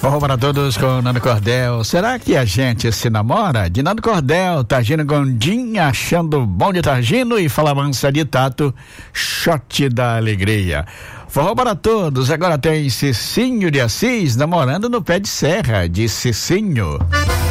Forró para todos com Nando Cordel. Será que a gente se namora? De Nando Cordel, Targino Gondim, achando bom de Targino e Fala Mansa de Tato, shot da alegria. Forró para todos, agora tem Cicinho de Assis namorando no pé de serra, de Cicinho.